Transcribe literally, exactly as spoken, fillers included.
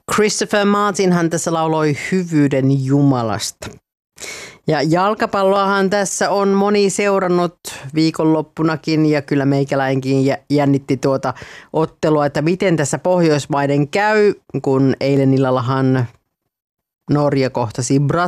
Christopher Martinhan tässä lauloi hyvyyden Jumalasta. Ja jalkapalloahan tässä on moni seurannut viikonloppunakin ja kyllä meikäläinkin jännitti tuota ottelua, että miten tässä Pohjoismaiden käy, kun eilen illallahan Norja kohtasi Brasilian.